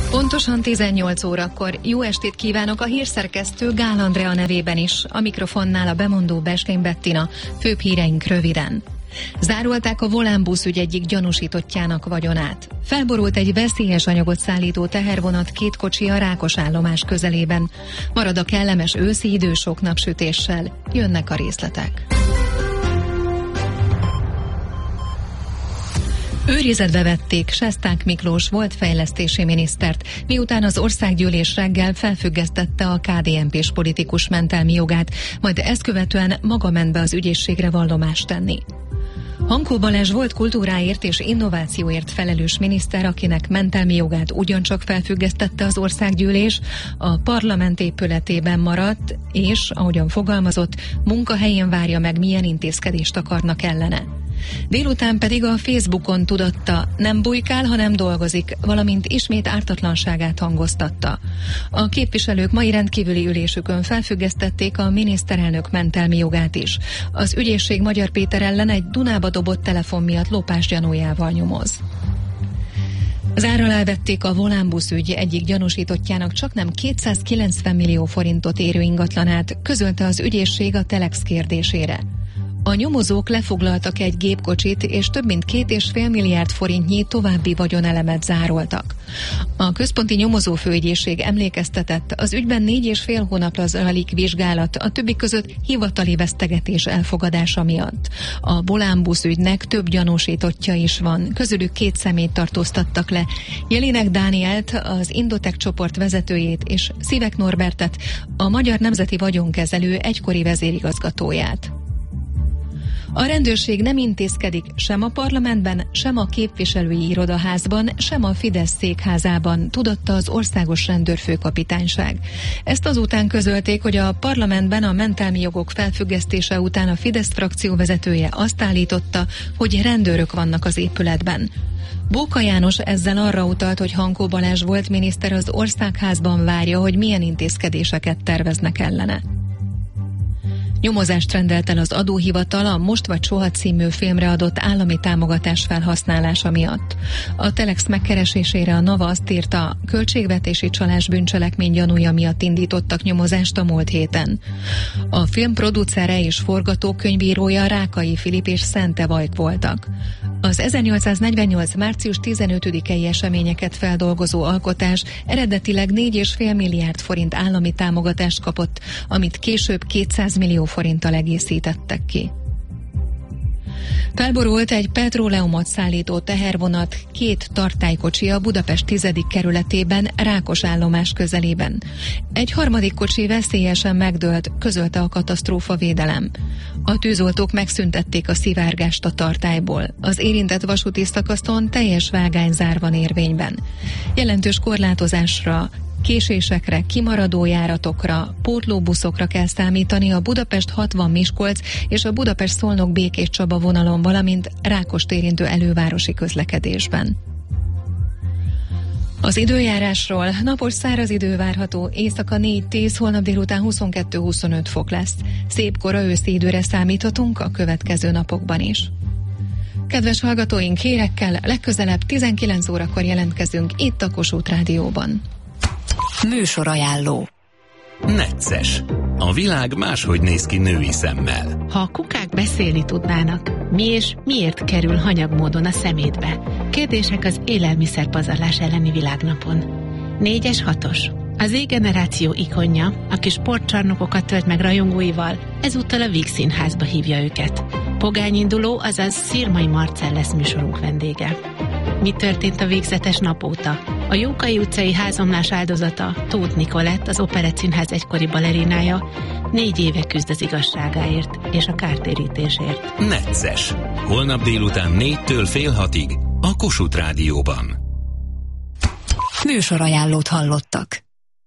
Pontosan 18 órakor jó estét kívánok a hírszerkesztő Gál Andrea nevében is. A mikrofonnál a bemondó Beslény Bettina. Főbb híreink röviden. Zárolták a Volánbusz ügy egyik gyanúsítottjának vagyonát. Felborult egy veszélyes anyagot szállító tehervonat 2 kocsi a Rákosállomás közelében. Marad a kellemes őszi idő sok napsütéssel. Jönnek a részletek. Őrizetbe vették Sesták Miklós volt fejlesztési minisztert, miután az országgyűlés reggel felfüggesztette a KDNP-s politikus mentelmi jogát, majd ezt követően maga ment be az ügyészségre vallomást tenni. Hankó Balázs volt kultúráért és innovációért felelős miniszter, akinek mentelmi jogát ugyancsak felfüggesztette az országgyűlés, a parlament épületében maradt, és, ahogyan fogalmazott, munkahelyén várja meg, milyen intézkedést akarnak ellene. Délután pedig a Facebookon tudatta, nem bujkál, hanem dolgozik, valamint ismét ártatlanságát hangoztatta. A képviselők mai rendkívüli ülésükön felfüggesztették a miniszterelnök mentelmi jogát is. Az ügyészség Magyar Péter ellen egy Dunába dobott telefon miatt lopás gyanújával nyomoz. Zárral elvették a Volánbusz ügy egyik gyanúsítottjának csaknem 290 millió forintot érő ingatlanát, közölte az ügyészség a Telex kérdésére. A nyomozók lefoglaltak egy gépkocsit, és több mint 2,5 milliárd forintnyi további vagyonelemet zároltak. A központi nyomozófőügyészség emlékeztetett, az ügyben 4,5 hónapra zajlik vizsgálat, a többi között hivatali vesztegetés elfogadása miatt. A Volánbusz ügynek több gyanúsítottja is van, közülük 2 személyt tartóztattak le. Jelinek Dánielt, az Indotek csoport vezetőjét, és Szivek Norbertet, a Magyar Nemzeti Vagyonkezelő egykori vezérigazgatóját. A rendőrség nem intézkedik sem a parlamentben, sem a képviselői irodaházban, sem a Fidesz székházában, tudatta az Országos Rendőrfőkapitányság. Ezt azután közölték, hogy a parlamentben a mentelmi jogok felfüggesztése után a Fidesz frakció vezetője azt állította, hogy rendőrök vannak az épületben. Bóka János ezzel arra utalt, hogy Hankó Balázs volt miniszter az Országházban várja, hogy milyen intézkedéseket terveznek ellene. Nyomozást rendelt el az adóhivatal a Most vagy soha című filmre adott állami támogatás felhasználása miatt. A Telex megkeresésére a Nava azt írta, költségvetési csalás bűncselekmény gyanúja miatt indítottak nyomozást a múlt héten. A film producere és forgatókönyvírója Rákai Filip és Szente Vajk voltak. Az 1848. március 15-i eseményeket feldolgozó alkotás eredetileg 4,5 milliárd forint állami támogatást kapott, amit később 200 millió forinttal egészítettek ki. Felborult egy petróleumot szállító tehervonat 2 tartálykocsi a Budapest 10. kerületében, Rákosállomás közelében. Egy harmadik kocsi veszélyesen megdőlt, közölte a katasztrófavédelem. A tűzoltók megszüntették a szivárgást a tartályból. Az érintett vasúti szakaszon teljes vágányzár van érvényben. Jelentős korlátozásra, késésekre, kimaradó járatokra, pótlóbuszokra kell számítani a Budapest 60 Miskolc és a Budapest Szolnok Békés Csaba vonalon, valamint Rákost érintő elővárosi közlekedésben. Az időjárásról: napos száraz idő várható, éjszaka 4-10, holnap délután 22-25 fok lesz. Szép kora őszi időre számíthatunk a következő napokban is. Kedves hallgatóink, hírekkel legközelebb 19 órakor jelentkezünk itt a Kossuth Rádióban. Műsorajánló. Necces. A világ máshogy néz ki női szemmel. Ha a kukák beszélni tudnának, mi és miért kerül hanyag módon a szemétbe? Kérdések az élelmiszerpazarlás elleni világnapon. 4-es 6-os. Az Z-generáció ikonja, aki sportcsarnokokat tölt meg rajongóival, ezúttal a Víg Színházba hívja őket. Pogányinduló, azaz Szirmai Marcell lesz műsorunk vendége. Mi történt a végzetes nap óta? A Jókai utcai házomlás áldozata, Tóth Nikolett, az Operett Színház egykori balerinája, 4 éve küzd az igazságáért és a kártérítésért. Necces. Holnap délután 4-től fél 6-ig a Kossuth Rádióban. Műsorajánlót hallottak.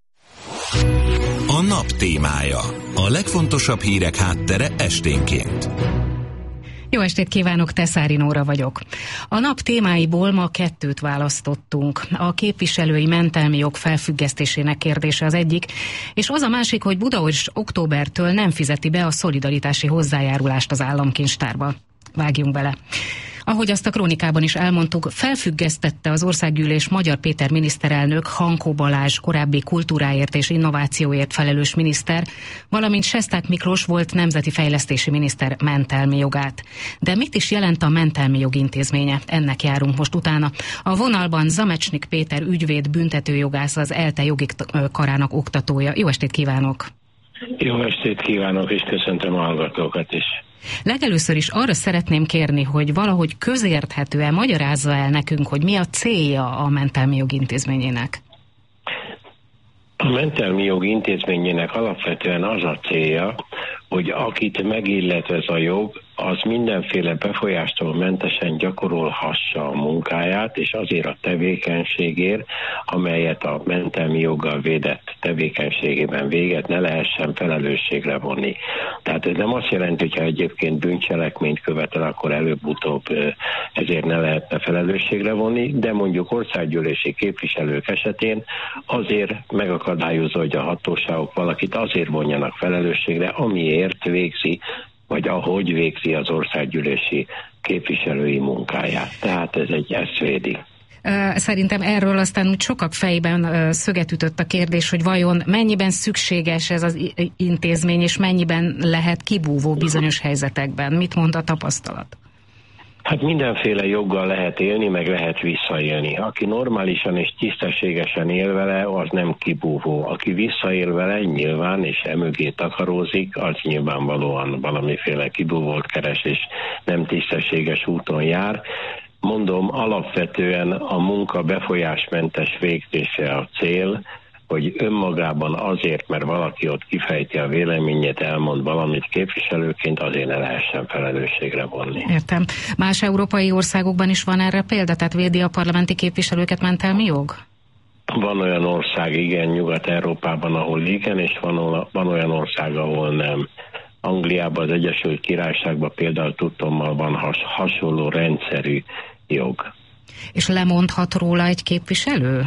A nap témája. A legfontosabb hírek háttere esténként. Jó estét kívánok, Teszári Nóra vagyok. A nap témáiból ma 2 választottunk. A képviselői mentelmi jog felfüggesztésének kérdése az egyik, és az a másik, hogy Budaörs októbertől nem fizeti be a szolidaritási hozzájárulást az államkincstárba. Vágjunk bele. Ahogy azt a krónikában is elmondtuk, felfüggesztette az Országgyűlés Magyar Péter miniszterelnök Hankó Balázs korábbi kultúráért és innovációért felelős miniszter, valamint Sesták Miklós volt nemzeti fejlesztési miniszter mentelmi jogát. De mit is jelent a mentelmi jog intézménye? Ennek járunk most utána. A vonalban Zamecsnik Péter ügyvéd, büntetőjogász, az ELTE jogi karának oktatója. Jó estét kívánok! Jó estét kívánok, és köszöntöm a hallgatókat is. Legelőször is arra szeretném kérni, hogy valahogy közérthetően magyarázza el nekünk, hogy mi a célja a mentelmi jog intézményének. A mentelmi jog intézményének alapvetően az a célja, hogy akit megillet ez a jog, az mindenféle befolyástól mentesen gyakorolhassa a munkáját, és azért a tevékenységért, amelyet a mentelmi joggal védett tevékenységében véget, ne lehessen felelősségre vonni. Tehát ez nem azt jelenti, hogyha egyébként bűncselekményt követel, akkor előbb-utóbb ezért ne lehetne felelősségre vonni, de mondjuk országgyűlési képviselők esetén azért megakadályozza, hogy a hatóságok valakit azért vonjanak felelősségre, amiért végzi, vagy ahogy végzi az országgyűlési képviselői munkáját. Tehát ezt védi. Szerintem erről aztán úgy sokak fejében szöget ütött a kérdés, hogy vajon mennyiben szükséges ez az intézmény, és mennyiben lehet kibúvó bizonyos helyzetekben. Mit mond a tapasztalat? Hát mindenféle joggal lehet élni, meg lehet visszaélni. Aki normálisan és tisztességesen él vele, az nem kibúvó. Aki visszaél vele nyilván, és emögé takarózik, az nyilvánvalóan valamiféle kibúvót keres, és nem tisztességes úton jár. Mondom, alapvetően a munka befolyásmentes végzése a cél, hogy önmagában azért, mert valaki ott kifejti a véleményét, elmond valamit képviselőként, azért ne lehessen felelősségre vonni. Értem. Más európai országokban is van erre példa? Tehát védi a parlamenti képviselőket mentelmi jog? Van olyan ország, igen, Nyugat-Európában, ahol igen, és van olyan ország, ahol nem. Angliában, az Egyesült Királyságban például tudtommal van hasonló rendszerű jog. És lemondhat róla egy képviselő?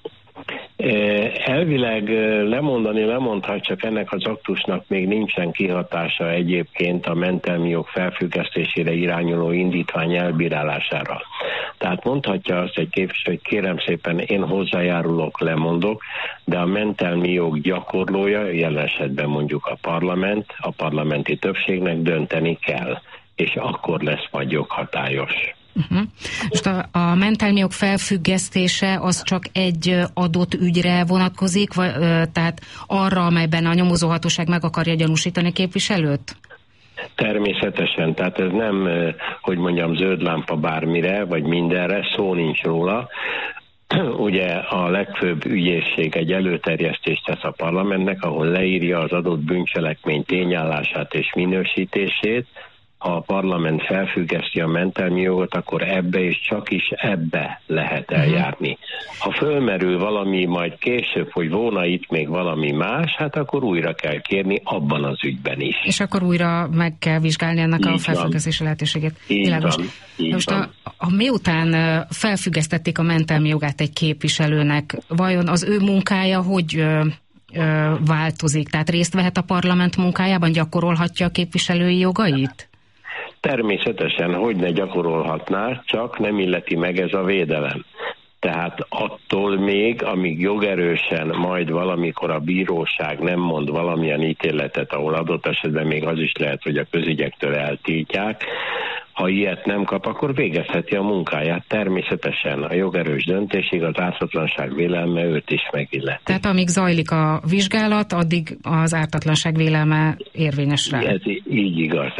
Elvileg lemondhat, csak ennek az aktusnak még nincsen kihatása egyébként a mentelmi jog felfüggesztésére irányuló indítvány elbírálására. Tehát mondhatja azt egy képviselő, hogy kérem szépen, én hozzájárulok, lemondok, de a mentelmi jog gyakorlója, jelen esetben mondjuk a parlament, a parlamenti többségnek dönteni kell, és akkor lesz majd joghatályos. Most a mentelmi jog felfüggesztése az csak egy adott ügyre vonatkozik, tehát arra, amelyben a nyomozóhatóság meg akarja gyanúsítani képviselőt? Természetesen, tehát ez nem, hogy mondjam, zöld lámpa bármire, vagy mindenre, szó nincs róla. Ugye a legfőbb ügyészség egy előterjesztést tesz a parlamentnek, ahol leírja az adott bűncselekmény tényállását és minősítését. Ha a parlament felfüggeszti a mentelmi jogot, akkor ebbe és csak is ebbe lehet eljárni. Ha fölmerül valami majd később, hogy volna itt még valami más, hát akkor újra kell kérni abban az ügyben is. És akkor újra meg kell vizsgálni ennek a felfüggesztési lehetőségét. Most miután felfüggesztették a mentelmi jogát egy képviselőnek, vajon az ő munkája hogy változik? Tehát részt vehet a parlament munkájában, gyakorolhatja a képviselői jogait? Természetesen, hogy ne gyakorolhatná, csak nem illeti meg ez a védelem. Tehát attól még, amíg jogerősen majd valamikor a bíróság nem mond valamilyen ítéletet, ahol adott esetben még az is lehet, hogy a közügyektől eltiltják, ha ilyet nem kap, akkor végezheti a munkáját. Természetesen a jogerős döntésig az ártatlanság vélelme őt is megilleti. Tehát amíg zajlik a vizsgálat, addig az ártatlanság vélelme érvényes rá. Ez így igaz.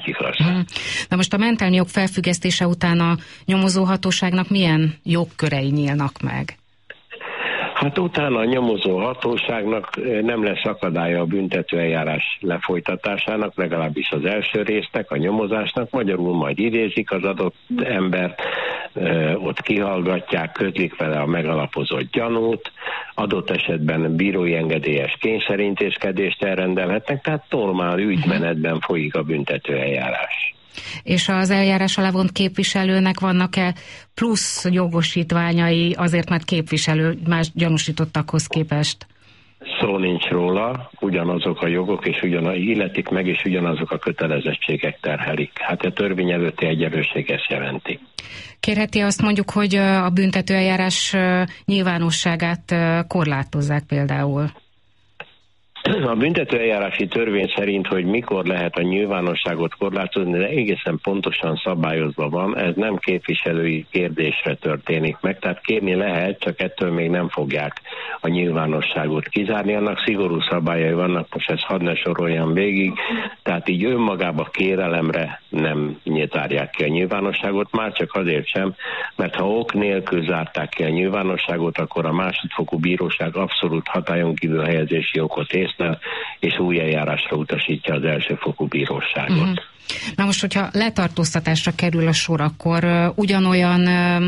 Na most a mentelmi jog felfüggesztése után a nyomozóhatóságnak milyen jogkörei nyílnak meg? Hát utána a nyomozó hatóságnak nem lesz akadálya a büntetőeljárás lefolytatásának, legalábbis az első résznek, a nyomozásnak, magyarul majd idézik az adott embert, ott kihallgatják, közlik vele a megalapozott gyanút, adott esetben bírói engedélyes kényszerintézkedést elrendelhetnek, tehát normál ügymenetben folyik a büntetőeljárás. És az eljárás alá vont képviselőnek vannak-e plusz jogosítványai azért, mert képviselő más gyanúsítottakhoz képest? szó nincs róla, ugyanazok a jogok, és illetik meg, és ugyanazok a kötelezettségek terhelik. Hát a törvény előtti egyenlőség ezt jelenti. Kérheti azt mondjuk, hogy a büntetőeljárás nyilvánosságát korlátozzák például? A büntetőeljárási törvény szerint, hogy mikor lehet a nyilvánosságot korlátozni, de egészen pontosan szabályozva van, ez nem képviselői kérdésre történik meg, tehát kérni lehet, csak ettől még nem fogják a nyilvánosságot kizárni, annak szigorú szabályai vannak, most ezt hadd ne soroljam végig, tehát így önmagába kérelemre nem nyitárják ki a nyilvánosságot, már csak azért sem, mert ha ok nélkül zárták ki a nyilvánosságot, akkor a másodfokú bíróság abszolút hatályon kívül helyezési okot észlel, és új eljárásra utasítja az elsőfokú bíróságot. Uh-huh. Na most, hogyha letartóztatásra kerül a sor, akkor ugyanolyan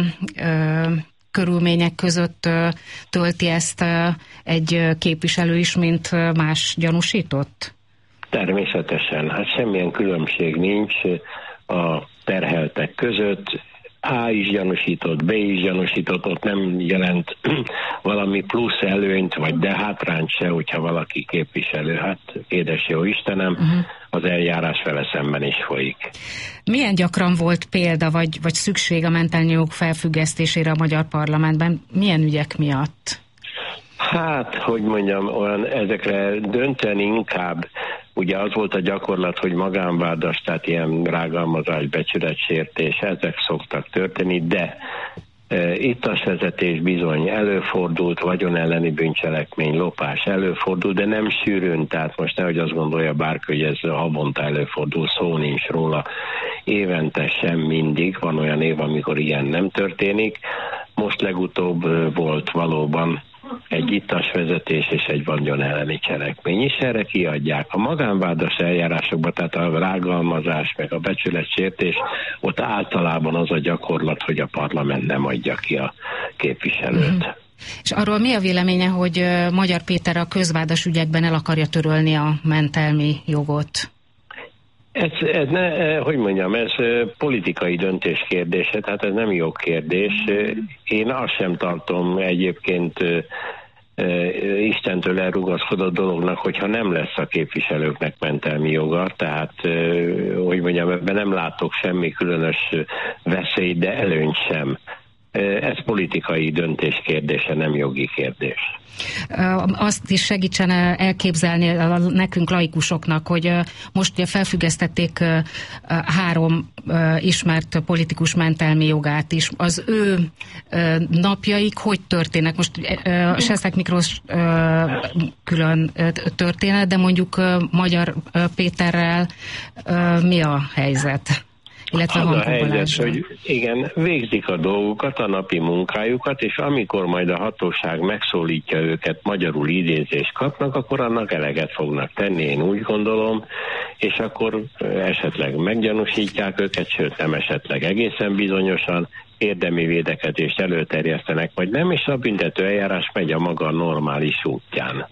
körülmények között tölti ezt egy képviselő is, mint más gyanúsított? Természetesen. Hát semmilyen különbség nincs a terheltek között. A is gyanúsított, B is gyanúsított, ott nem jelent valami plusz előnyt, vagy de hátrányt se, hogyha valaki képviselő. Hát édes jó Istenem, az eljárás vele szemben is folyik. Milyen gyakran volt példa, vagy szükség a mentelmi jog felfüggesztésére a magyar parlamentben? Milyen ügyek miatt? Hát, hogy mondjam, olyan ezekre dönteni inkább, ugye az volt a gyakorlat, hogy magánvádas, tehát ilyen rágalmazás, becsületsértés, ezek szoktak történni, de ittasvezetés bizony előfordult, vagyon elleni bűncselekmény, lopás előfordul, de nem sűrűn, tehát most nehogy azt gondolja bárki, hogy ez havonta előfordul, szó nincs róla. Évente sem mindig, van olyan év, amikor ilyen nem történik. Most legutóbb volt valóban egy ittasvezetés és egy vagyon elleni cselekmény is, erre kiadják. A magánvádas eljárásokban, tehát a rágalmazás meg a becsületsértés, ott általában az a gyakorlat, hogy a parlament nem adja ki a képviselőt. És arról mi a véleménye, hogy Magyar Péter a közvádas ügyekben el akarja törölni a mentelmi jogot? Ez politikai döntés kérdése, tehát ez nem jogkérdés. Én azt sem tartom egyébként Istentől elrugaszkodott dolognak, hogyha nem lesz a képviselőknek mentelmi joga, tehát ebben nem látok semmi különös veszélyt, de előnyt sem. Ez politikai döntés kérdése, nem jogi kérdés. Azt is segítsen elképzelni nekünk laikusoknak, hogy most ugye felfüggesztették 3 ismert politikus mentelmi jogát is. Az ő napjaik hogy történnek? Most Sesták Miklós külön történet, de mondjuk Magyar Péterrel mi a helyzet? Az a helyzet, hogy igen, végzik a dolgukat, a napi munkájukat, és amikor majd a hatóság megszólítja őket, magyarul idézést kapnak, akkor annak eleget fognak tenni, én úgy gondolom, és akkor esetleg meggyanúsítják őket, sőt nem esetleg egészen bizonyosan, érdemi védekezést előterjesztenek, vagy nem, és a büntető eljárás megy a maga normális útján.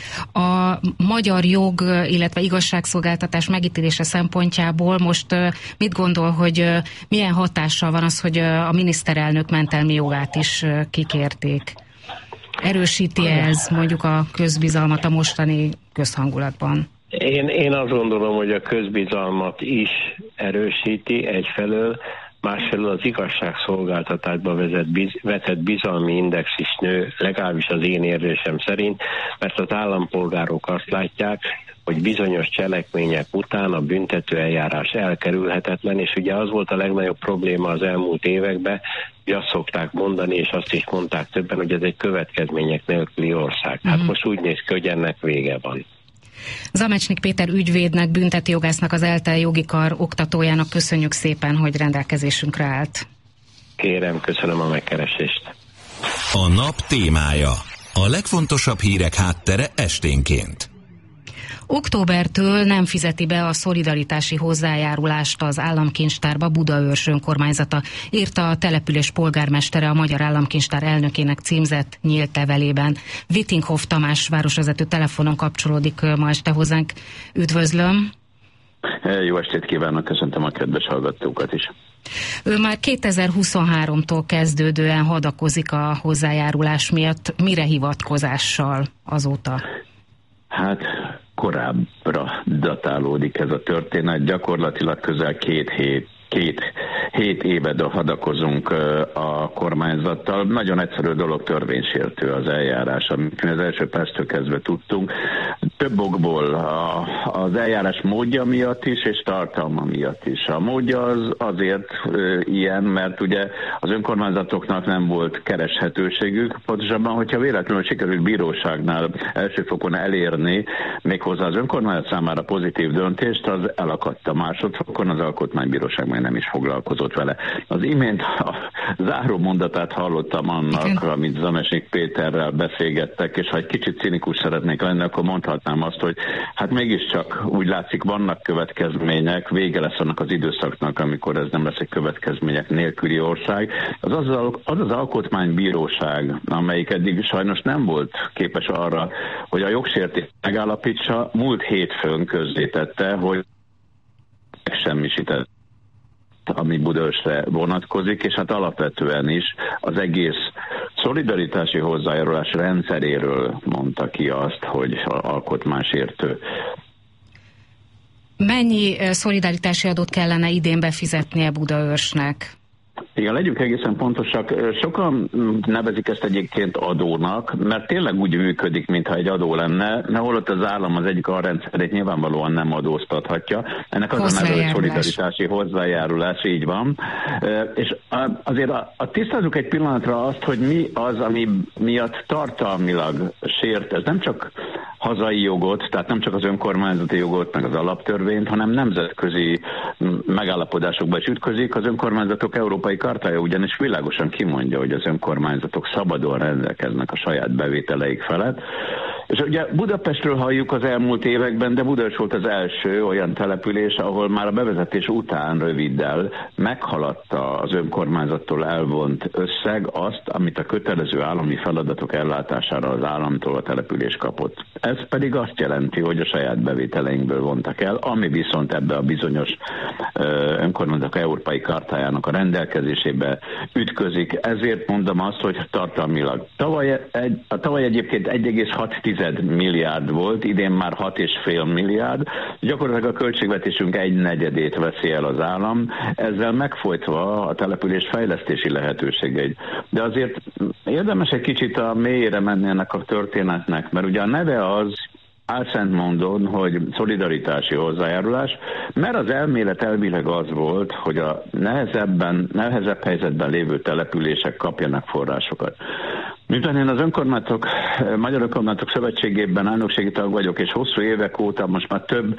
A magyar jog, illetve igazságszolgáltatás megítélése szempontjából most mit gondol, hogy milyen hatással van az, hogy a miniszterelnök mentelmi jogát is kikérték? Erősíti ez mondjuk a közbizalmat a mostani közhangulatban? Én azt gondolom, hogy a közbizalmat is erősíti egyfelől, másfelől az igazságszolgáltatásba vetett bizalmi index is nő, legalábbis az én érzésem szerint, mert az állampolgárok azt látják, hogy bizonyos cselekmények után a büntető eljárás elkerülhetetlen, és ugye az volt a legnagyobb probléma az elmúlt években, hogy azt szokták mondani, és azt is mondták többen, hogy ez egy következmények nélküli ország. Hát most úgy néz ki, hogy ennek vége van. Zamecsnik Péter ügyvédnek, büntetőjogásznak, az ELTE jogi kar oktatójának köszönjük szépen, hogy rendelkezésünkre állt. Kérem, köszönöm a megkeresést. A nap témája. A legfontosabb hírek háttere esténként. Októbertől nem fizeti be a szolidaritási hozzájárulást az államkincstárba Budaörs önkormányzata, írta a település polgármestere a Magyar Államkincstár elnökének címzett nyílt levelében. Vittinghoff Tamás városvezető telefonon kapcsolódik ma este hozzánk. Üdvözlöm! Jó estét kívánok, köszöntöm a kedves hallgatókat is. Ő már 2023-tól kezdődően hadakozik a hozzájárulás miatt. Mire hivatkozással azóta? Hát korábbra datálódik ez a történet, gyakorlatilag közel két éve hadakozunk a kormányzattal. Nagyon egyszerű dolog, törvénysértő az eljárás, amit mi az első perctől kezdve tudtunk. Több okból, az eljárás módja miatt is, és tartalma miatt is. A módja az azért ilyen, mert ugye az önkormányzatoknak nem volt kereshetőségük, pontosabban, hogyha véletlenül sikerült bíróságnál elsőfokon elérni méghozzá az önkormányzat számára pozitív döntést, az elakadt a másodfokon, az alkotmánybíróság meg nem is foglalkozott vele. Az imént a záró mondatát hallottam annak, amit Zamesnik Péterrel beszélgettek, és ha egy kicsit cinikus szeretnék lenni, akkor mondhatnám azt, hogy hát mégiscsak úgy látszik, vannak következmények, vége lesz annak az időszaknak, amikor ez nem lesz egy következmények nélküli ország. Az alkotmánybíróság, amelyik eddig sajnos nem volt képes arra, hogy a jogsértést megállapítsa, múlt hétfőn közzétette, hogy megsemmisített, ami Budaörsre vonatkozik, és hát alapvetően is az egész szolidaritási hozzájárulás rendszeréről mondta ki azt, hogy alkotmánysértő. Mennyi szolidaritási adót kellene idén befizetnie Budaörsnek? Igen, legyünk egészen pontosak. Sokan nevezik ezt egyébként adónak, mert tényleg úgy működik, mintha egy adó lenne, mert holott az állam az egyik alrendszerét nyilvánvalóan nem adóztathatja. Ennek az a neve, hogy szolidaritási hozzájárulás, így van. És azért tisztázzuk egy pillanatra azt, hogy mi az, ami miatt tartalmilag sért. Ez nem csak hazai jogot, tehát nem csak az önkormányzati jogot, meg az alaptörvényt, hanem nemzetközi megállapodásokba is ütközik. Az önkormányzatok európai kartája ugyanis világosan kimondja, hogy az önkormányzatok szabadon rendelkeznek a saját bevételeik felett. És ugye Budapestről halljuk az elmúlt években, de Budaörs volt az első olyan település, ahol már a bevezetés után röviddel meghaladta az önkormányzattól elvont összeg azt, amit a kötelező állami feladatok ellátására az államtól a település kapott. Ez pedig azt jelenti, hogy a saját bevételeinkből vontak el, ami viszont ebbe a bizonyos önkormányzatok európai kartájának a rendelkezésébe ütközik. Ezért mondom azt, hogy tartalmilag. Tavaly egyébként 1,6 milliárd volt, idén már 6,5 milliárd. Gyakorlatilag a költségvetésünk 1/4 veszi el az állam, ezzel megfojtva a település fejlesztési lehetőségeit. De azért érdemes egy kicsit a mélyére menni ennek a történetnek, mert ugye a neve az álszentmondón, hogy szolidaritási hozzájárulás, mert az elmélet elvileg az volt, hogy a nehezebb helyzetben lévő települések kapjanak forrásokat. Miután én az Magyar Önkormányzatok Szövetségében elnökségi tag vagyok, és hosszú évek óta, most már több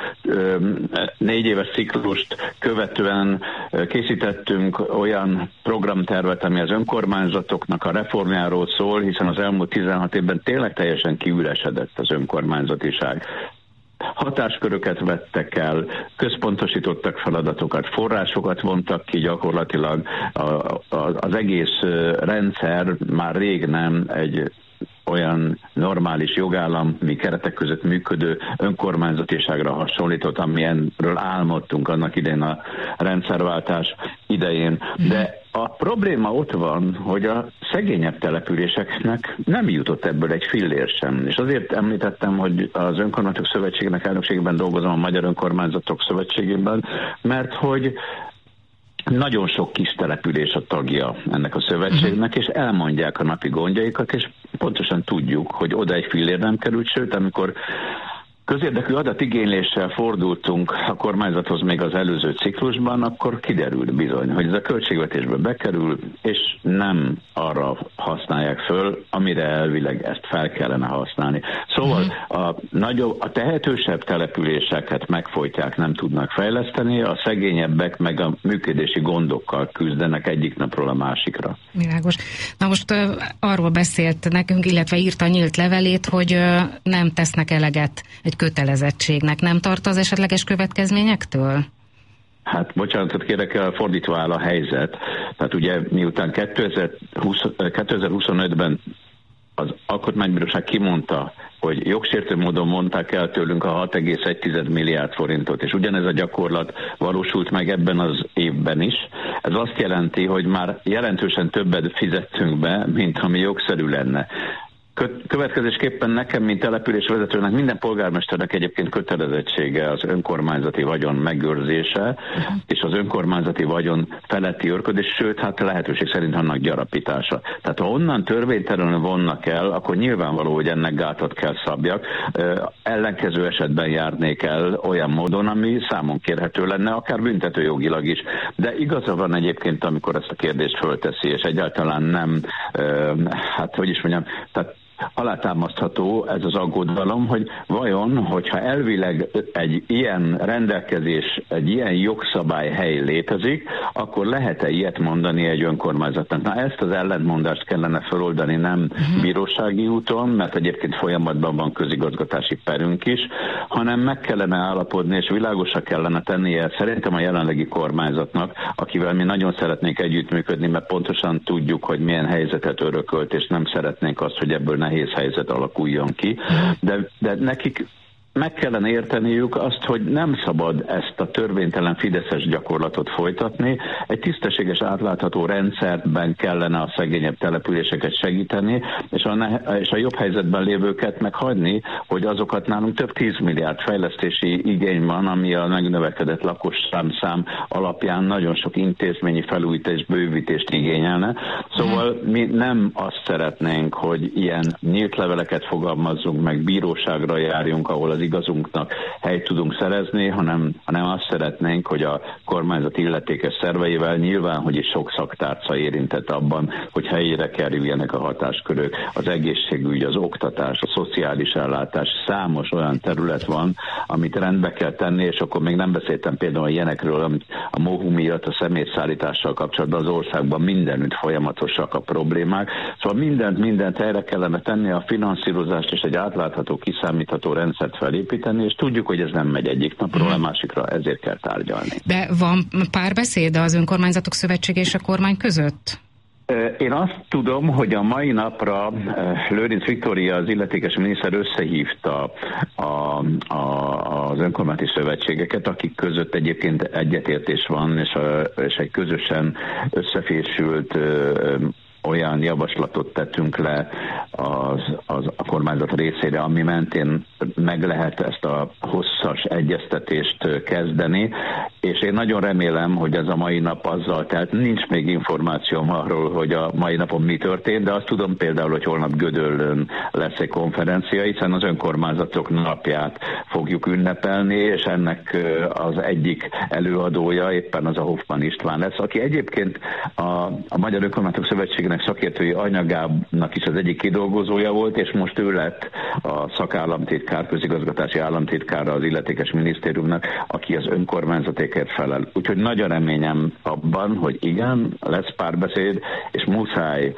4 éves ciklust követően készítettünk olyan programtervet, ami az önkormányzatoknak a reformjáról szól, hiszen az elmúlt 16 évben tényleg teljesen kiüresedett az önkormányzatiság. Hatásköröket vettek el, központosítottak feladatokat, forrásokat vontak ki, gyakorlatilag az egész rendszer már rég nem egy olyan normális jogállami keretek között működő önkormányzatiságra hasonlított, amilyenről álmodtunk annak idején a rendszerváltás idején. De a probléma ott van, hogy a szegényebb településeknek nem jutott ebből egy fillér sem. És azért említettem, hogy az Önkormányzatok Szövetségének elnökségében dolgozom a Magyar Önkormányzatok Szövetségében, mert hogy nagyon sok kis település a tagja ennek a szövetségnek, és elmondják a napi gondjaikat, és pontosan tudjuk, hogy oda egy fillér nem került, sőt, amikor közérdekű adatigényléssel fordultunk a kormányzathoz még az előző ciklusban, akkor kiderült bizony, hogy ez a költségvetésbe bekerül, és nem arra használják föl, amire elvileg ezt fel kellene használni. Szóval a tehetősebb településeket megfojtják, nem tudnak fejleszteni, a szegényebbek meg a működési gondokkal küzdenek egyik napról a másikra. Világos. Na most arról beszélt nekünk, illetve írta nyílt levelét, hogy nem tesznek eleget egy kötelezettségnek. Nem tart az esetleges következményektől? Hát bocsánatot kérek, fordítva áll a helyzet. Tehát ugye miután 2025-ben az Alkotmánybíróság kimondta, hogy jogsértő módon mondták el tőlünk a 6,1 milliárd forintot, és ugyanez a gyakorlat valósult meg ebben az évben is. Ez azt jelenti, hogy már jelentősen többet fizettünk be, mint ami jogszerű lenne. Következésképpen nekem, mint településvezetőnek, minden polgármesternek egyébként kötelezettsége az önkormányzati vagyon megőrzése, és az önkormányzati vagyon feletti örködés, sőt, hát lehetőség szerint annak gyarapítása. Tehát ha onnan törvénytelenül vonnak el, akkor nyilvánvaló, hogy ennek gátat kell szabjak. Ellenkező esetben járnék el olyan módon, ami számon kérhető lenne, akár büntetőjogilag is. De igaza van egyébként, amikor ezt a kérdést fölteszi, és egyáltalán nem, tehát alátámasztható ez az aggodalom, hogy vajon, hogyha elvileg egy ilyen rendelkezés, egy ilyen jogszabályhely létezik, akkor lehet-e ilyet mondani egy önkormányzatnak? Na, ezt az ellentmondást kellene feloldani nem bírósági úton, mert egyébként folyamatban van közigazgatási perünk is, hanem meg kellene állapodni, és világosra kellene tennie szerintem a jelenlegi kormányzatnak, akivel mi nagyon szeretnénk együttműködni, mert pontosan tudjuk, hogy milyen helyzetet örökölt, és nem szeretnénk azt, hogy ebből nehéz helyzet alakuljon ki, de nekik meg kellene érteniük azt, hogy nem szabad ezt a törvénytelen fideszes gyakorlatot folytatni. Egy tisztességes, átlátható rendszerben kellene a szegényebb településeket segíteni, és a jobb helyzetben lévőket meghagyni, hogy azokat nálunk több 10 milliárd fejlesztési igény van, ami a megnövekedett lakosszám alapján nagyon sok intézményi felújítás, bővítést igényelne. Szóval mi nem azt szeretnénk, hogy ilyen nyílt leveleket fogalmazzunk meg, bíróságra járjunk, ahol az igazunknak helyt tudunk szerezni, hanem azt szeretnénk, hogy a kormányzat illetékes szerveivel nyilván, hogy is sok szaktárca érintett abban, hogy helyére kerüljenek a hatáskörök, az egészségügy, az oktatás, a szociális ellátás, számos olyan terület van, amit rendbe kell tenni, és akkor még nem beszéltem például ilyenekről, amit a MOHU miatt a személyszállítással kapcsolatban az országban mindenütt folyamatosak a problémák. Szóval mindent helyre kellene tenni, a finanszírozást és egy átlátható, kiszámítható rendszert felépíteni, és tudjuk, hogy ez nem megy egyik napról a másikra, ezért kell tárgyalni. De van párbeszéd az önkormányzatok szövetsége és a kormány között? Én azt tudom, hogy a mai napra Lőrinc Viktória, az illetékes miniszter összehívta az önkormányzati szövetségeket, akik között egyébként egyetértés van, és egy közösen összefésült olyan javaslatot tettünk le a kormányzat részére, ami mentén meg lehet ezt a hosszas egyeztetést kezdeni, és én nagyon remélem, hogy ez a mai nap azzal telt, nincs még információm arról, hogy a mai napon mi történt, de azt tudom például, hogy holnap Gödöllőn lesz egy konferencia, hiszen az önkormányzatok napját fogjuk ünnepelni, és ennek az egyik előadója éppen az a Hoffmann István lesz, aki egyébként a Magyar Önkormányzatok Szövetségének szakértői anyagának is az egyik kidolgozója volt, és most ő lett a szakállamtitkár, közigazgatási államtitkára az illetékes minisztériumnak, aki az önkormányzatékért felel. Úgyhogy nagyon reményem abban, hogy igen, lesz párbeszéd, és muszáj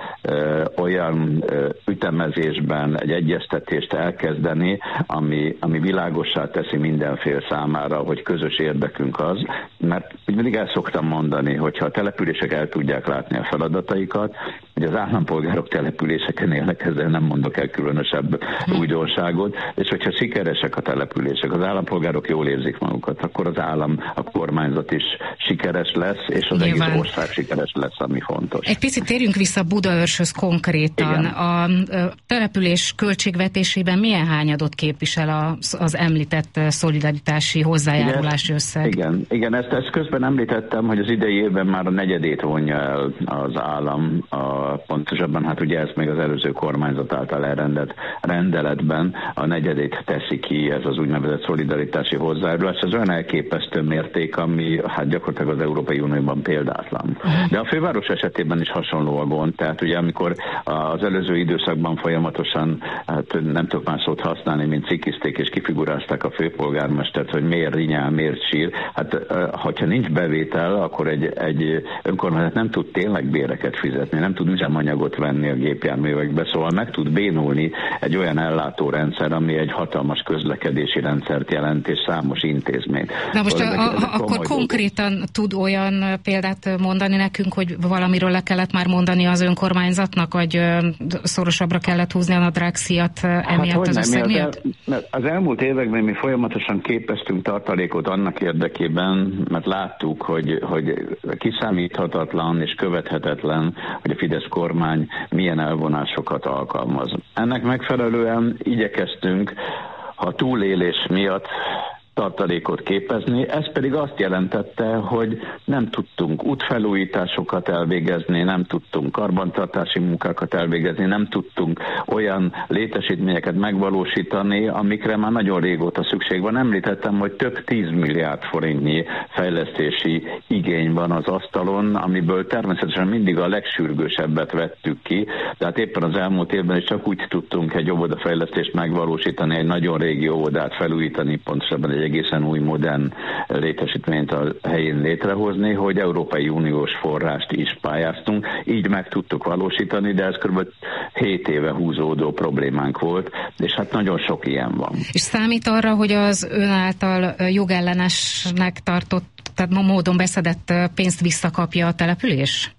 olyan ütemezésben egy egyeztetést elkezdeni, ami világossá teszi mindenfél számára, hogy közös érdekünk az, mert mindig el szoktam mondani, hogyha a települések el tudják látni a feladataikat, hogy az állampolgárok településeken élnek, ezzel nem mondok el különösebb újdonságot, és hogyha sikeresek a települések, az állampolgárok jól érzik magukat, akkor az állam, a kormányzat is sikeres lesz, és az egész ország sikeres lesz, ami fontos. Egy picit térjünk vissza Budaörshöz konkrétan. Igen. A település költségvetésében milyen hányadot képvisel az említett szolidaritási hozzájárulási összeg? Igen, ezt közben említettem, hogy az idei évben már a negyedét vonja el az állam, pontosabban hát ugye ezt még az előző kormányzat által elrendelt rendeletben a negyedét teszi ki ez az úgynevezett szolidaritási hozzájárulás. Ez olyan elképesztő mérték, ami hát gyakorlatilag az Európai Unióban példátlan. De a főváros esetében is hasonló a gond, tehát ugye amikor az előző időszakban folyamatosan, hát nem tudok más szót használni, mint cikizték és kifigurázták a főpolgármestert, hogy miért rinyál, miért sír. Hát hogyha nincs bevétel, akkor egy önkormányzat nem tud tényleg béreket fizetni, nem tud üzemanyagot venni a gépjárművekbe, szóval meg tud bénulni egy olyan ellátórendszer, ami egy hatalmas közlekedési rendszert jelent, és számos intézményt. Na most akkor konkrétan tud olyan példát mondani nekünk, hogy valamiről le kellett már mondani az önkormányzatnak, vagy szorosabbra kellett húzni a nadrágszíjat emiatt az összeg miatt? Az elmúlt években mi folyamatosan képeztünk tartalékot annak érdekében, mert láttuk, hogy kiszámíthatatlan és követhetetlen, hogy a Fidesz Fidesz kormány milyen elvonásokat alkalmaz. Ennek megfelelően igyekeztünk a túlélés miatt tartalékot képezni, ez pedig azt jelentette, hogy nem tudtunk útfelújításokat elvégezni, nem tudtunk karbantartási munkákat elvégezni, nem tudtunk olyan létesítményeket megvalósítani, amikre már nagyon régóta szükség van. Említettem, hogy több 10 milliárd forintnyi fejlesztési igény van az asztalon, amiből természetesen mindig a legsürgősebbet vettük ki, tehát éppen az elmúlt évben is csak úgy tudtunk egy óvodafejlesztést megvalósítani, egy nagyon régi óvodát felújítani, pontosabban egy egészen új, modern létesítményt a helyén létrehozni, hogy Európai Uniós forrást is pályáztunk. Így meg tudtuk valósítani, de ez kb. 7 éve húzódó problémánk volt, és hát nagyon sok ilyen van. És számít arra, hogy az ön által jogellenesnek tartott, tehát módon beszedett pénzt visszakapja a település?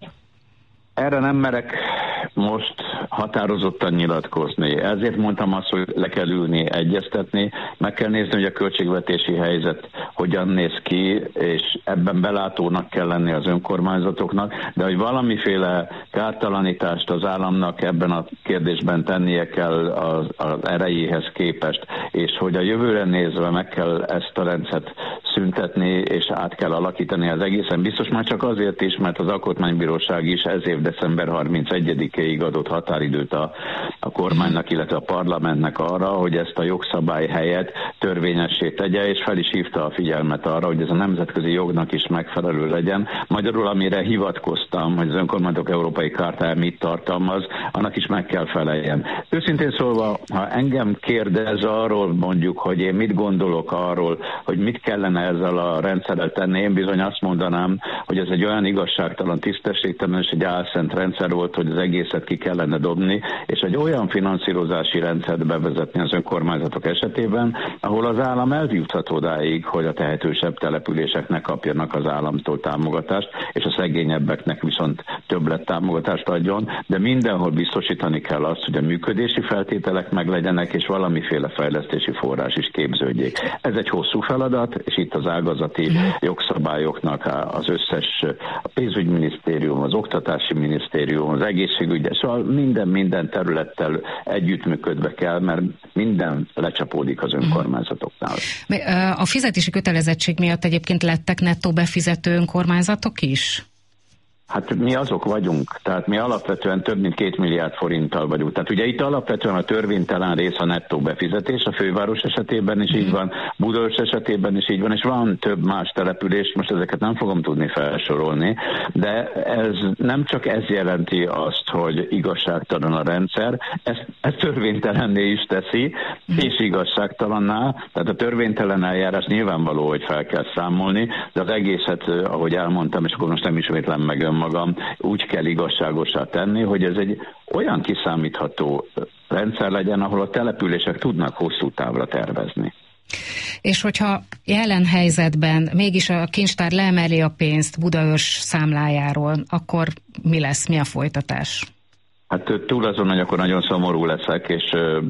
Erre nem merek most határozottan nyilatkozni. Ezért mondtam azt, hogy le kell ülni, egyeztetni, meg kell nézni, hogy a költségvetési helyzet hogyan néz ki, és ebben belátónak kell lenni az önkormányzatoknak, de hogy valamiféle kártalanítást az államnak ebben a kérdésben tennie kell az erejéhez képest, és hogy a jövőre nézve meg kell ezt a rendszert szüntetni, és át kell alakítani az egészen biztos, már csak azért is, mert az Alkotmánybíróság is ez év december 31-ig adott határidőt a kormánynak, illetve a parlamentnek arra, hogy ezt a jogszabály helyett törvényessé tegye, és fel is hívta a figyelmet arra, hogy ez a nemzetközi jognak is megfelelő legyen. Magyarul, amire hivatkoztam, hogy az önkormányzatok európai kártája mit tartalmaz, annak is meg kell feleljen. Őszintén szólva, ha engem kérdez arról mondjuk, hogy én mit gondolok arról, hogy mit kellene ezzel a rendszerrel tenni, én bizony azt mondanám, hogy ez egy olyan igazságtalan, tisztességtelen és egy álszent rendszer volt, hogy az egészet ki kellene dobni, és egy olyan finanszírozási rendszert bevezetni az önkormányzatok esetében, ahol az állam eljuthat odáig, hogy a tehetősebb településeknek kapjanak az államtól támogatást, és a szegényebbeknek viszont többlet támogatást adjon, de mindenhol biztosítani kell azt, hogy a működési feltételek meglegyenek, és valamiféle fejlesztési forrás is képződjék. Ez egy hosszú feladat, és itt az ágazati jogszabályoknak az összes, a pénzügyminisztérium, az oktatási minisztérium, az egészségügy, szóval minden területtel együttműködve kell, mert minden lecsapódik az önkormányzatoknál. A fizetési kötelezettség miatt egyébként lettek nettó befizető önkormányzatok is? Hát mi azok vagyunk, tehát mi alapvetően több mint 2 milliárd forinttal vagyunk. Tehát ugye itt alapvetően a törvénytelen rész a nettó befizetés, a főváros esetében is így van, Budaörs esetében is így van, és van több más település, most ezeket nem fogom tudni felsorolni, de ez nem csak ez jelenti azt, hogy igazságtalan a rendszer, ez törvénytelenné is teszi, és igazságtalanná, tehát a törvénytelen eljárás nyilvánvaló, hogy fel kell számolni, de az egészet, ahogy elmondtam, és akkor most nem ismétlem meg magam, úgy kell igazságosá tenni, hogy ez egy olyan kiszámítható rendszer legyen, ahol a települések tudnak hosszú távra tervezni. És hogyha jelen helyzetben mégis a kincstár leemeli a pénzt Budaörs számlájáról, akkor mi lesz, mi a folytatás? Hát túl azon, hogy akkor nagyon szomorú leszek, és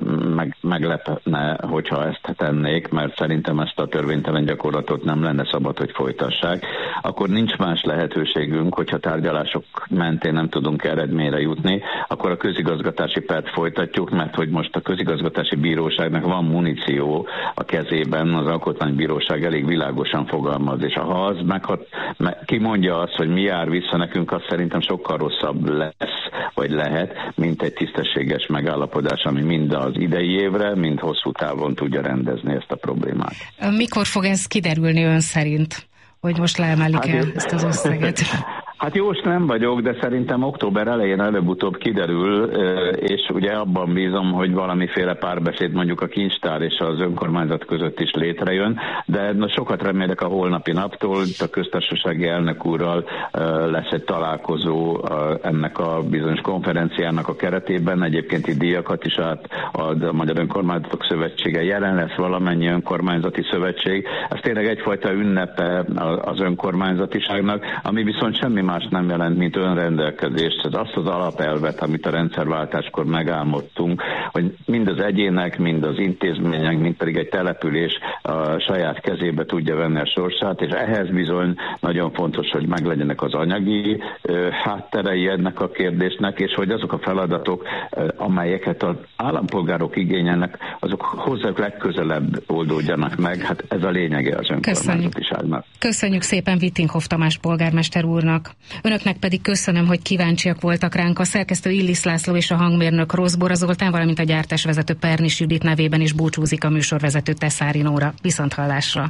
meglepne, hogyha ezt tennék, mert szerintem ezt a törvénytelen gyakorlatot nem lenne szabad, hogy folytassák. Akkor nincs más lehetőségünk, hogyha tárgyalások mentén nem tudunk eredményre jutni, akkor a közigazgatási pert folytatjuk, mert hogy most a közigazgatási bíróságnak van muníció a kezében, az alkotmánybíróság elég világosan fogalmaz, és ha az kimondja azt, hogy mi jár vissza nekünk, az szerintem sokkal rosszabb lesz, vagy lehet, mint egy tisztességes megállapodás, ami mind az idei évre, mind hosszú távon tudja rendezni ezt a problémát. Mikor fog ez kiderülni ön szerint, hogy most leemelik-e ezt az összeget? Hát jós nem vagyok, de szerintem október elején előbb-utóbb kiderül, és ugye abban bízom, hogy valamiféle párbeszéd mondjuk a kincstár és az önkormányzat között is létrejön, de sokat remélek a holnapi naptól, a köztársasági elnök úrral lesz egy találkozó ennek a bizonyos konferenciának a keretében, egyébként itt díjakat is átad a Magyar Önkormányzatok Szövetsége, jelen lesz valamennyi önkormányzati szövetség, ez tényleg egyfajta ünnepe az önkormányzatiságnak, ami viszont semmi más nem jelent, mint önrendelkezést. Ez azt az alapelvet, amit a rendszerváltáskor megálmodtunk, hogy mind az egyének, mind az intézmények, mind pedig egy település a saját kezébe tudja venni a sorsát, és ehhez bizony nagyon fontos, hogy meglegyenek az anyagi hátterei ennek a kérdésnek, és hogy azok a feladatok, amelyeket az állampolgárok igényelnek, azok hozzájuk legközelebb oldódjanak meg. Hát ez a lényege az önkormányzatiságnak. Köszönjük szépen Vittinghoff Tamás polgármester úrnak. Önöknek pedig köszönöm, hogy kíváncsiak voltak ránk. A szerkesztő Illis László és a hangmérnök Rosszbora Zoltán, valamint a gyártásvezető Pernis Judit nevében is búcsúzik a műsorvezető Teszári Nóra. Viszonthallásra.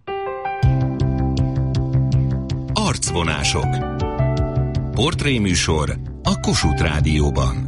Arcvonások. Portréműsor a Kossuth Rádióban.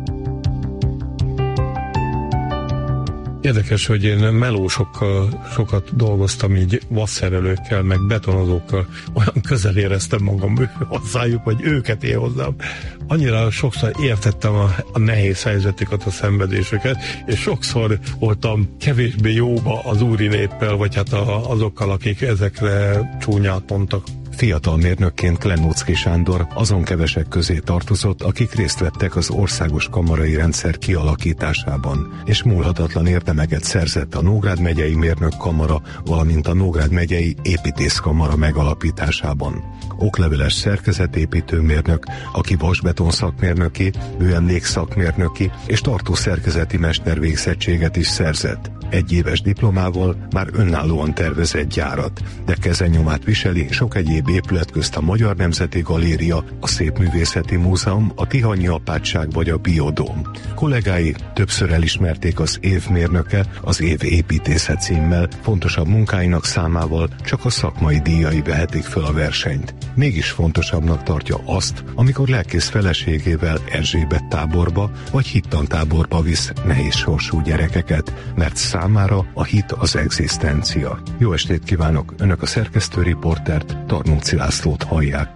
Érdekes, hogy én melósokkal sokat dolgoztam, így vasszerelőkkel, meg betonozókkal. Olyan közel éreztem magam hozzájuk, vagy őket én hozzám. Annyira sokszor értettem a nehéz helyzetüket, a szenvedéseket, és sokszor voltam kevésbé jóba az úri néppel, vagy hát azokkal, akik ezekre csúnyát mondtak. Fiatal mérnökként Klenóczky Sándor azon kevesek közé tartozott, akik részt vettek az országos kamarai rendszer kialakításában, és múlhatatlan érdemeket szerzett a Nógrád megyei mérnökkamara, valamint a Nógrád megyei építészkamara megalapításában. Okleveles szerkezetépítőmérnök, aki vasbeton szakmérnöki, műemlékszakmérnöki és tartószerkezeti mestervégzettséget is szerzett. Egyéves diplomával már önállóan tervezett gyárat, de kezenyomát viseli sok egyéb épület közt a Magyar Nemzeti Galéria, a Szépművészeti Múzeum, a Tihanyi Apátság vagy a Biodóm. Kollégái többször elismerték az év mérnöke, az év építésze címmel, fontosabb munkáinak számával csak a szakmai díjai vehetik föl a versenyt. Mégis fontosabbnak tartja azt, amikor lelkész feleségével Erzsébet táborba vagy hittantáborba visz nehéz sorsú gyerekeket, mert számára a hit az egzisztencia. Jó estét kívánok! Önök a szerkesztő riportert, Tarnóci Lászlót hallják.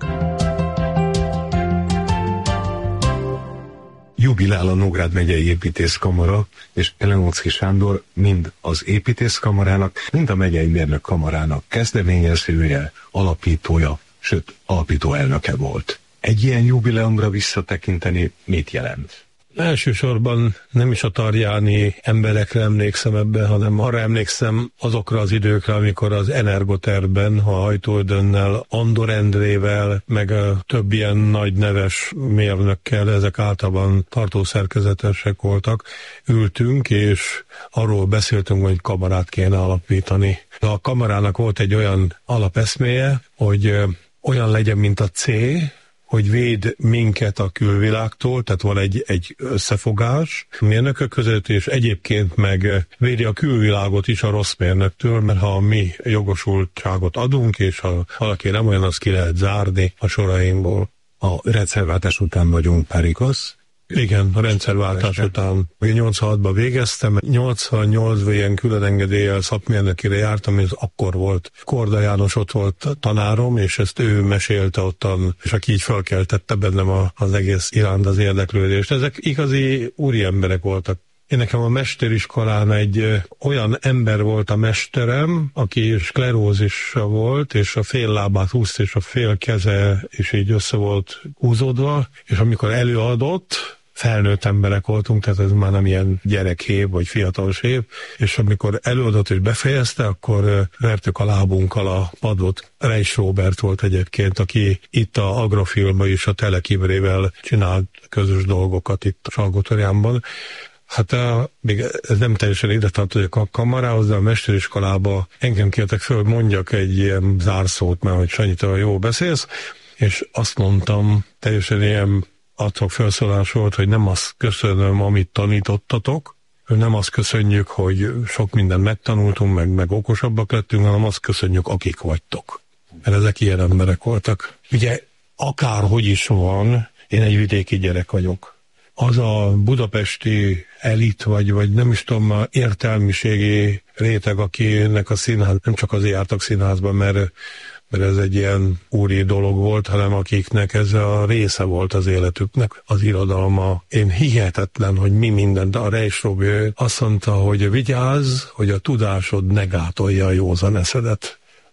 Jubilál a Nógrád megyei építészkamara, és Klenóczky Sándor mind az építészkamarának, mind a megyei mérnökkamarának kezdeményezője, alapítója, sőt, alapító elnöke volt. Egy ilyen jubileumra visszatekinteni mit jelent? Elsősorban nem is a tarjáni emberekre emlékszem ebben, hanem arra emlékszem azokra az időkre, amikor az Energoterben, a Hajtóödönnel, Andor Endrével, meg a több ilyen nagy neves mérnökkel, ezek általában tartószerkezetesek voltak, ültünk, és arról beszéltünk, hogy kamarát kéne alapítani. A kamarának volt egy olyan alapeszméje, hogy olyan legyen, mint a C, hogy véd minket a külvilágtól, tehát van egy összefogás mérnökök között, és egyébként meg védi a külvilágot is a rossz mérnöktől, mert ha mi jogosultságot adunk, és ha valaki nem olyan, az ki lehet zárni a soraimból. A rendszerváltás után vagyunk, pár igaz? Igen, a rendszerváltás után. 86-ban végeztem, 88-ban ilyen külön engedéllyel szakmérnökére jártam, és akkor volt. Korda János ott volt tanárom, és ezt ő mesélte ottan, és aki így felkeltette bennem az egész iránt az érdeklődést. Ezek igazi úri emberek voltak. Én nekem a mesteriskolán egy olyan ember volt a mesterem, aki sklerózisa volt, és a fél lábát húzta, és a fél keze is így össze volt húzódva, és amikor előadott, felnőtt emberek voltunk, tehát ez már nem ilyen gyerekév, vagy fiatalos év, és amikor előadott és befejezte, akkor vertük a lábunkkal a padot. Reis Róbert volt egyébként, aki itt a Agrofilmben is a Telekimrével csinált közös dolgokat itt a Salgótarjánban. Hát még ez nem teljesen ide tartozik a kamarához, de a mesteriskolába engem kértek föl, hogy mondjak egy ilyen zárszót, mert hogy Sanyi, te jó beszélsz, és azt mondtam, teljesen ilyen adtok felszólás volt, hogy nem azt köszönöm, amit tanítottatok, nem azt köszönjük, hogy sok mindent megtanultunk, meg okosabbak lettünk, hanem azt köszönjük, akik vagytok. Mert ezek ilyen emberek voltak. Ugye akárhogy is van, én egy vidéki gyerek vagyok. Az a budapesti elit, vagy nem is tudom, értelmiségi réteg, akinek a színház, nem csak azért jártak színházban, mert ez egy ilyen úri dolog volt, hanem akiknek ez a része volt az életüknek, az irodalma. Én hihetetlen, hogy mi mindent, a Reis Robi azt mondta, hogy vigyázz, hogy a tudásod ne gátolja a józan eszedet.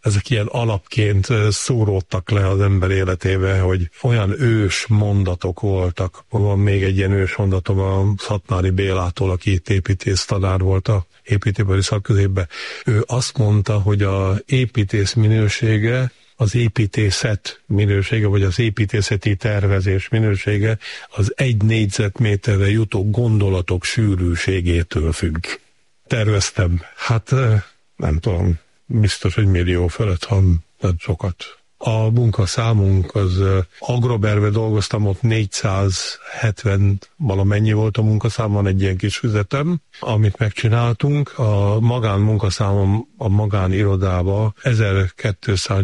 ezek ilyen alapként szóródtak le az ember életébe, hogy olyan ős mondatok voltak. Van még egy ilyen ős mondatom a Szatmári Bélától, aki itt építész tanár volt a építőipari szakközépben. Ő azt mondta, hogy az építész minősége, az építészet minősége, vagy az építészeti tervezés minősége az 1 négyzetméterre jutó gondolatok sűrűségétől függ. Terveztem, hát nem tudom, biztos, hogy millió fölött, ha nem sokat. A munkaszámunk az Agroberbe dolgoztam, ott 470 valamennyi volt a munkaszám, van egy ilyen kis füzetem, amit megcsináltunk. A magánmunkaszámom a magánirodába 1200